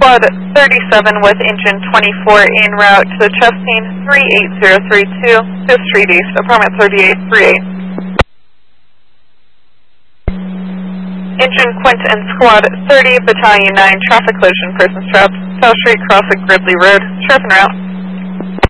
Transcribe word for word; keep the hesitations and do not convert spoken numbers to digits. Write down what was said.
Squad thirty-seven with Engine twenty-four en route to the Chastain three eight zero three two, to Street East, apartment thirty-eight thirty-eight. Engine Quinton Squad thirty, Battalion nine, traffic collision, persons trapped, South Street crossing Gridley Road, sharp en route.